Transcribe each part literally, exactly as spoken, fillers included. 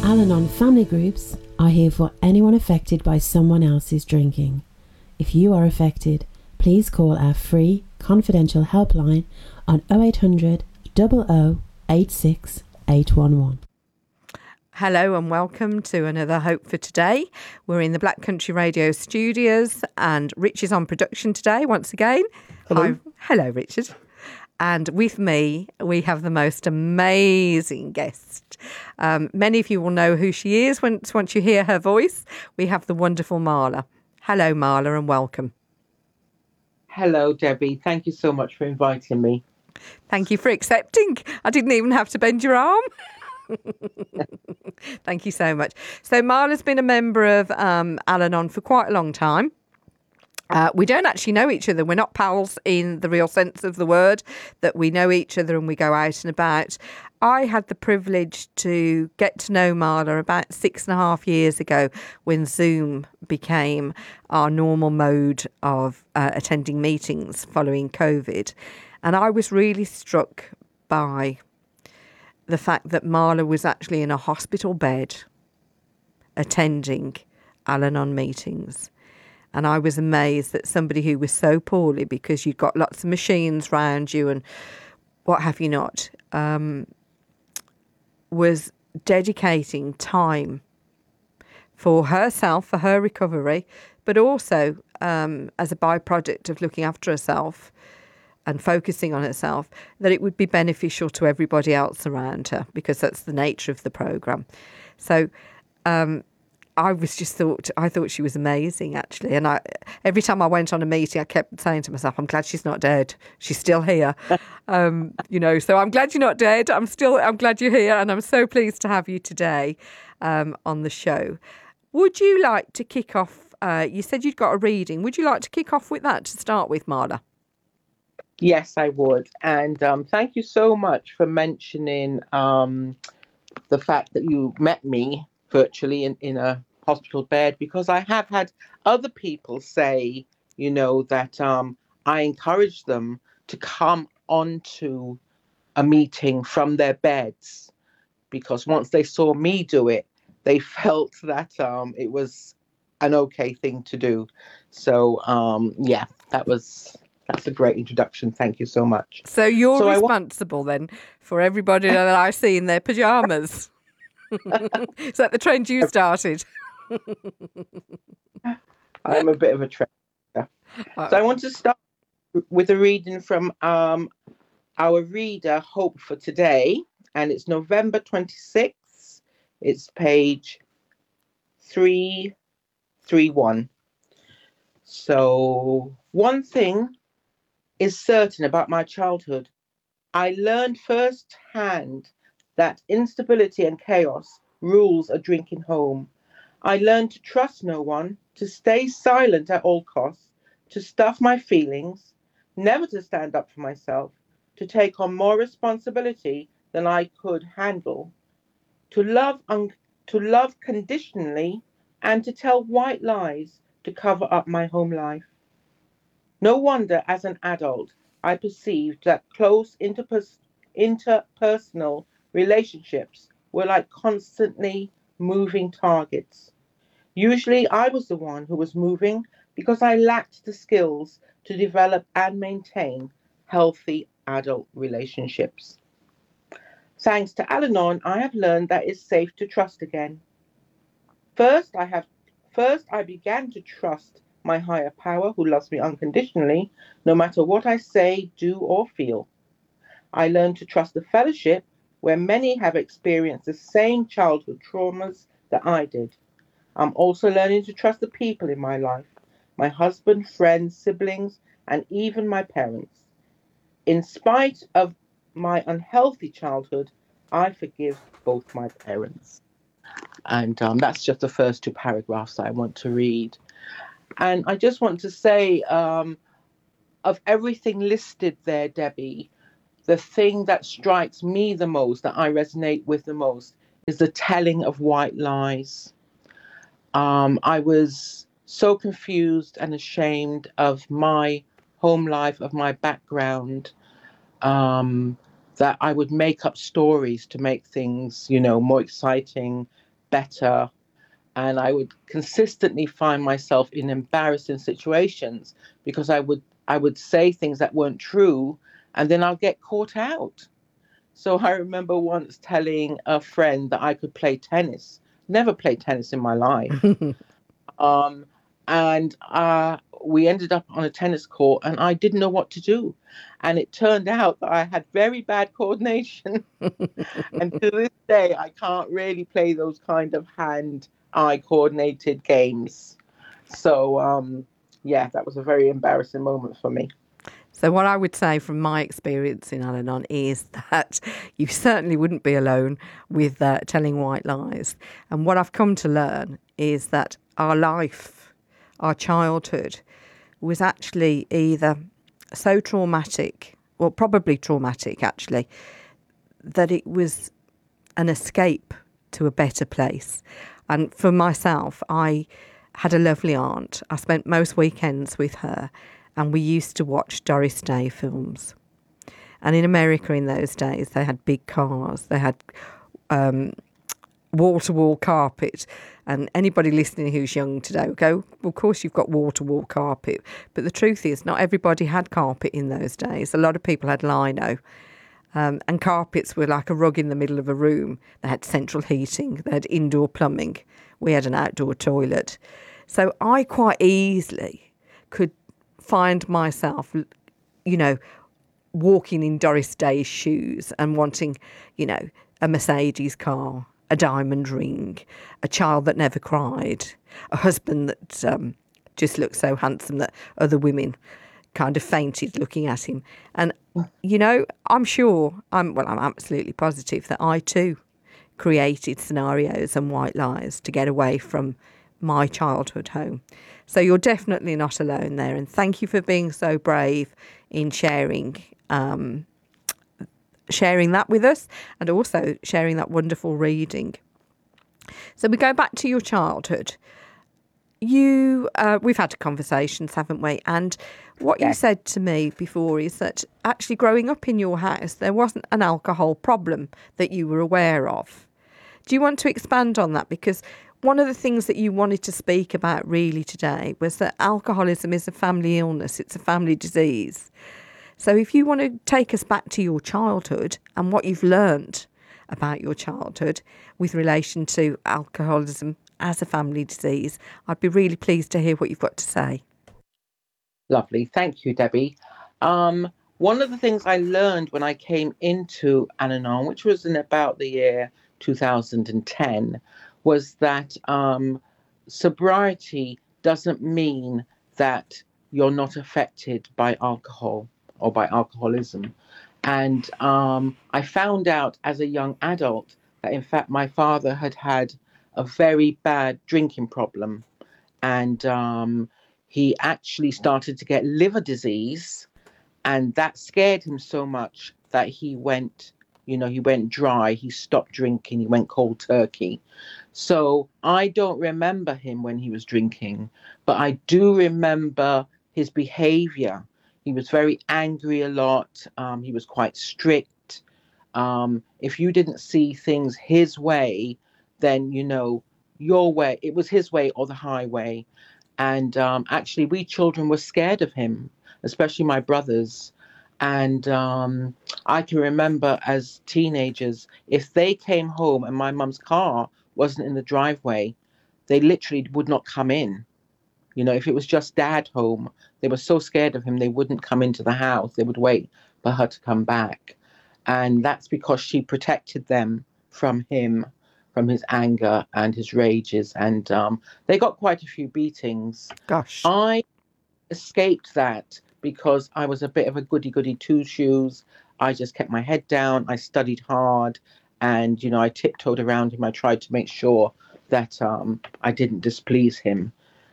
Al-Anon family groups are here for anyone affected by someone else's drinking. If you are affected, please call our free confidential helpline on oh eight hundred, oh oh, eight six eight one one. Hello and welcome to another Hope for Today. We're in the Black Country Radio studios and Rich is on production today once again. Hello. Hi. Hello, Richard. And with me, we have the most amazing guest. Um, many of you will know who she is once, once you hear her voice. We have the wonderful Marla. Hello, Marla, and welcome. Hello, Debbie. Thank you so much for inviting me. Thank you for accepting. I didn't even have to bend your arm. Thank you so much. So Marla's been a member of um, Al-Anon for quite a long time. Uh, we don't actually know each other. We're not pals in the real sense of the word, that we know each other and we go out and about. I had the privilege to get to know Marla about six and a half years ago when Zoom became our normal mode of uh, attending meetings following COVID. And I was really struck by the fact that Marla was actually in a hospital bed attending Al-Anon meetings. And I was amazed that somebody who was so poorly, because you've got lots of machines around you and what have you not, um, was dedicating time for herself, for her recovery, but also um, as a byproduct of looking after herself and focusing on herself, that it would be beneficial to everybody else around her, because that's the nature of the programme. So um, I was just thought, I thought she was amazing, actually. And I, every time I went on a meeting, I kept saying to myself, I'm glad she's not dead. She's still here. um, you know, so I'm glad you're not dead. I'm still, I'm glad you're here. And I'm so pleased to have you today um, on the show. Would you like to kick off? Uh, you said you'd got a reading. Would you like to kick off with that to start with, Marla? Yes, I would. And um, thank you so much for mentioning um, the fact that you met me virtually in, in a hospital bed, because I have had other people say, you know, that um, I encouraged them to come onto a meeting from their beds, because once they saw me do it, they felt that um, it was an okay thing to do. So, um, yeah, that was... That's a great introduction. Thank you so much. So you're so responsible wa- then for everybody that I see in their pyjamas. Is that the trend you started? I'm a bit of a trend. So I want to start with a reading from um, our reader, Hope for Today, and it's November twenty-sixth. It's page three thirty-one. So, one thing is certain about my childhood. I learned firsthand that instability and chaos rules a drinking home. I learned to trust no one, to stay silent at all costs, to stuff my feelings, never to stand up for myself, to take on more responsibility than I could handle, to love un- to love conditionally, and to tell white lies to cover up my home life. No wonder, as an adult, I perceived that close interpers- interpersonal relationships were like constantly moving targets. Usually, I was the one who was moving because I lacked the skills to develop and maintain healthy adult relationships. Thanks to Al-Anon, I have learned that it's safe to trust again. First, I have first I began to trust my higher power, who loves me unconditionally, no matter what I say, do, or feel. I learned to trust the fellowship, where many have experienced the same childhood traumas that I did. I'm also learning to trust the people in my life, my husband, friends, siblings, and even my parents. In spite of my unhealthy childhood, I forgive both my parents. And um, that's just the first two paragraphs that I want to read. And I just want to say, um, of everything listed there, Debbie, the thing that strikes me the most, that I resonate with the most, is the telling of white lies. Um, I was so confused and ashamed of my home life, of my background, um, that I would make up stories to make things, you know, more exciting better, and I would consistently find myself in embarrassing situations because I would I would say things that weren't true, and then I'll get caught out. So I remember once telling a friend that I could play tennis. Never played tennis in my life. Um, and uh, we ended up on a tennis court, and I didn't know what to do. And it turned out that I had very bad coordination. And to this day, I can't really play those kind of hand-eye coordinated games. So, um, yeah, that was a very embarrassing moment for me. So what I would say from my experience in Al-Anon is that you certainly wouldn't be alone with uh, telling white lies. And what I've come to learn is that our life, our childhood, was actually either so traumatic, well, probably traumatic actually, that it was an escape to a better place. And for myself, I had a lovely aunt. I spent most weekends with her, and we used to watch Doris Day films. And in America in those days, they had big cars. They had um, wall-to-wall carpet. And anybody listening who's young today will go, well, of course you've got wall-to-wall carpet. But the truth is, not everybody had carpet in those days. A lot of people had lino. Um, and carpets were like a rug in the middle of a room. They had central heating. They had indoor plumbing. We had an outdoor toilet. So I quite easily could find myself, you know, walking in Doris Day's shoes and wanting, you know, a Mercedes car, a diamond ring, a child that never cried, a husband that um, just looked so handsome that other women kind of fainted looking at him. And, you know, I'm sure, I'm well, I'm absolutely positive that I too created scenarios and white lies to get away from my childhood home. So you're definitely not alone there. And thank you for being so brave in sharing um, sharing that with us, and also sharing that wonderful reading. So we go back to your childhood. You, uh, we've had conversations, haven't we? And what Yeah. you said to me before is that actually growing up in your house, there wasn't an alcohol problem that you were aware of. Do you want to expand on that? Because one of the things that you wanted to speak about really today was that alcoholism is a family illness. It's a family disease. So if you want to take us back to your childhood and what you've learned about your childhood with relation to alcoholism as a family disease, I'd be really pleased to hear what you've got to say. Lovely. Thank you, Debbie. Um, one of the things I learned when I came into Al-Anon, which was in about the year two thousand ten, was that um, sobriety doesn't mean that you're not affected by alcohol or by alcoholism. And um, I found out as a young adult that, in fact, my father had had a very bad drinking problem. And um, he actually started to get liver disease. And that scared him so much that he went, you know, he went dry. He stopped drinking. He went cold turkey. So I don't remember him when he was drinking, but I do remember his behavior. He was very angry a lot. Um, he was quite strict. Um, if you didn't see things his way, then, you know, your way, it was his way or the highway. And um, actually, we children were scared of him, especially my brothers. And um, I can remember as teenagers, if they came home and my mum's car wasn't in the driveway, they literally would not come in. You know, if it was just dad home, they were so scared of him, they wouldn't come into the house. They would wait for her to come back. And that's because she protected them from him, from his anger and his rages. And um, they got quite a few beatings. Gosh. I escaped that because I was a bit of a goody-goody two-shoes. I just kept my head down. I studied hard. And, you know, I tiptoed around him. I tried to make sure that um, I didn't displease him.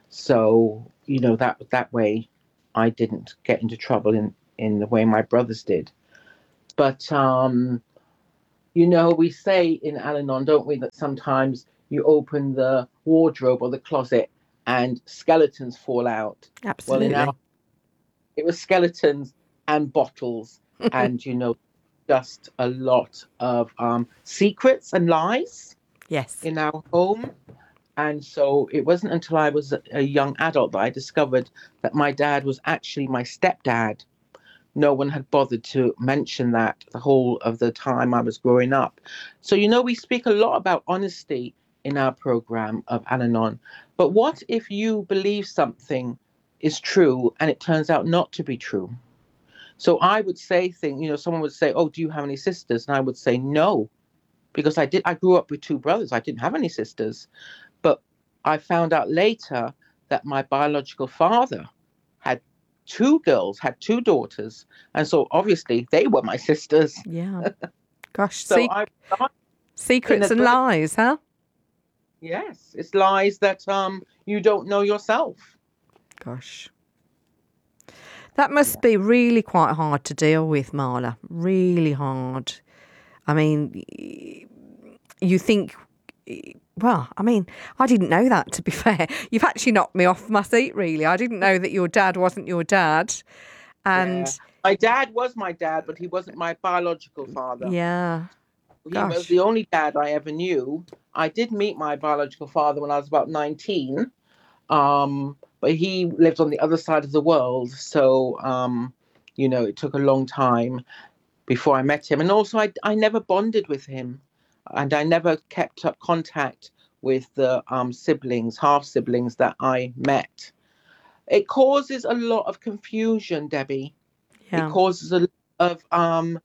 So, you know, that that way I didn't get into trouble in, in the way my brothers did. But, um, you know, we say in Al-Anon, don't we, that sometimes you open the wardrobe or the closet and skeletons fall out. Absolutely. Well, in our, it was skeletons and bottles and, you know, just a lot of um, secrets and lies. Yes. in our home. And so it wasn't until I was a, a young adult that I discovered that my dad was actually my stepdad. No one had bothered to mention that the whole of the time I was growing up. So, you know, we speak a lot about honesty in our program of Al-Anon. But what if you believe something is true and it turns out not to be true? So I would say things, you know, someone would say, oh, do you have any sisters? And I would say no, because I did. I grew up with two brothers. I didn't have any sisters. But I found out later that my biological father had two girls, had two daughters. And so obviously they were my sisters. Yeah. Gosh, So se- I, secrets and inadvertent- lies, huh? yes, it's lies that um you don't know yourself. Gosh. That must be really quite hard to deal with, Marla. Really hard. I mean, you think, well, I mean, I didn't know that, to be fair. You've actually knocked me off my seat, really. I didn't know that your dad wasn't your dad. And Yeah. My dad was my dad, but he wasn't my biological father. yeah, He gosh. was the only dad I ever knew. I did meet my biological father when I was about nineteen. Um, but he lived on the other side of the world. So, um, you know, it took a long time before I met him. And also, I, I never bonded with him. And I never kept up contact with the um, siblings, half siblings that I met. It causes a lot of confusion, Debbie. Yeah. It causes a lot of um,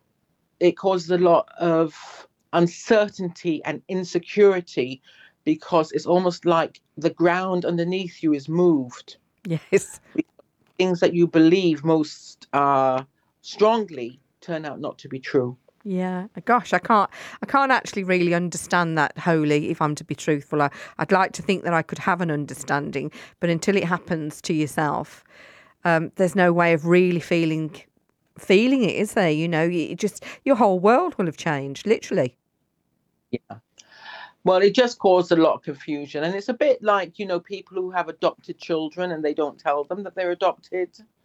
it causes a lot of uncertainty and insecurity, because it's almost like the ground underneath you is moved. Yes. Things that you believe most uh, strongly turn out not to be true. Yeah, gosh, I can't, I can't actually really understand that wholly. If I'm to be truthful, I, I'd like to think that I could have an understanding, but until it happens to yourself, um, there's no way of really feeling, feeling it, is there? You know, it just your whole world will have changed, literally. Yeah. Well, it just caused a lot of confusion, and it's a bit like, you know, people who have adopted children and they don't tell them that they're adopted.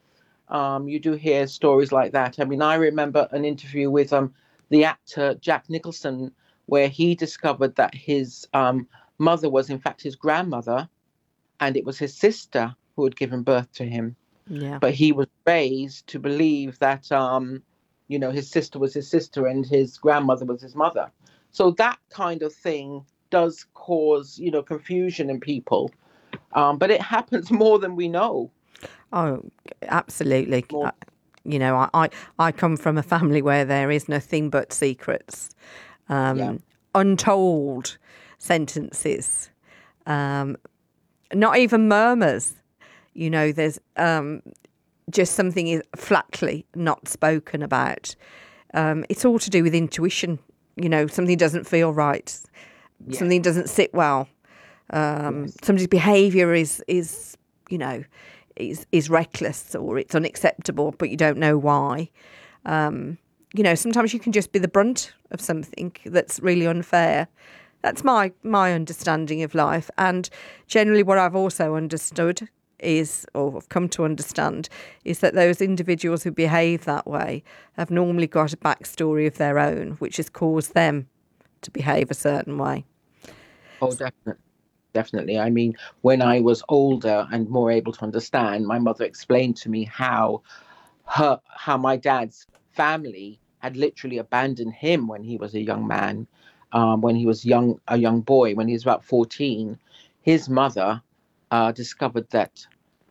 Um, you do hear stories like that. I mean, I remember an interview with um. the actor Jack Nicholson, where he discovered that his um, mother was in fact his grandmother, and it was his sister who had given birth to him. Yeah. But he was raised to believe that, um, you know, his sister was his sister and his grandmother was his mother. So that kind of thing does cause, you know, confusion in people. Um, but it happens more than we know. Oh, absolutely. More. I, you know, I, I, I come from a family where there is nothing but secrets, um, Yeah. untold sentences, um, not even murmurs. You know, there's um, just something is flatly not spoken about. Um, it's all to do with intuition. You know, something doesn't feel right. Yeah. Something doesn't sit well. Um, Yes. Somebody's behaviour is, is, you know, is is reckless or it's unacceptable, but you don't know why. Um, you know, sometimes you can just be the brunt of something that's really unfair. That's my my understanding of life. And generally what I've also understood is, or have come to understand, is that those individuals who behave that way have normally got a backstory of their own, which has caused them to behave a certain way. Oh, definitely. Definitely. I mean, when I was older and more able to understand, my mother explained to me how her, how my dad's family had literally abandoned him when he was a young man, um, when he was young, a young boy, when he was about fourteen. His mother uh, discovered that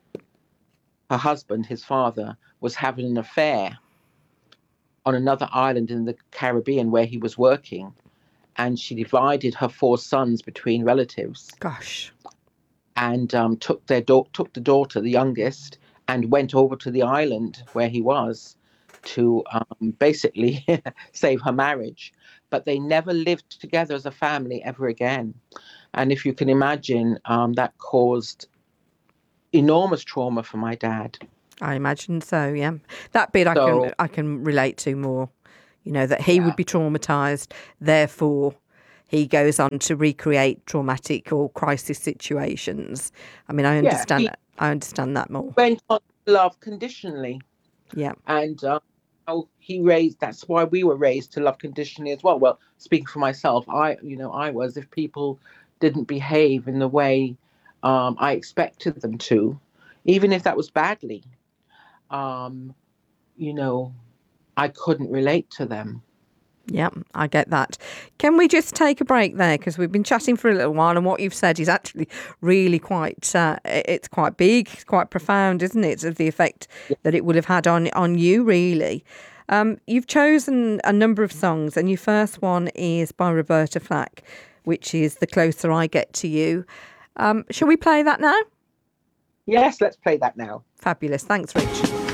her husband, his father, was having an affair on another island in the Caribbean where he was working. And she divided her four sons between relatives. Gosh. And um, took their da- took the daughter, the youngest, and went over to the island where he was to um, basically save her marriage. But they never lived together as a family ever again. And if you can imagine, um, that caused enormous trauma for my dad. I imagine so, yeah. That bit I So- can I can relate to more. You know, that he Yeah. would be traumatised, therefore he goes on to recreate traumatic or crisis situations. I mean, I understand he- that. I understand that more. Went on to love conditionally. Yeah. And uh, how he raised, that's why we were raised to love conditionally as well. Well, speaking for myself, I, you know, I was, if people didn't behave in the way um, I expected them to, even if that was badly, um, you know, I couldn't relate to them. Yeah, I get that. Can we just take a break there? Because we've been chatting for a little while, and what you've said is actually really quite, uh, it's quite big, it's quite profound, isn't it, of the effect that it would have had on, on you, really. Um, you've chosen a number of songs, and your first one is by Roberta Flack, which is The Closer I Get to You. Um, shall we play that now? Yes, let's play that now. Fabulous. Thanks, Rich.